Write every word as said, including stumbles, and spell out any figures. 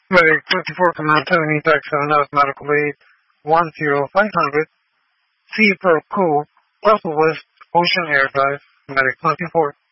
Medic twenty-four, Command seven, Attack seven, F, Medical Aid one zero five hundred, C for Cool, Russell West, Ocean Air Drive, Medic twenty-four.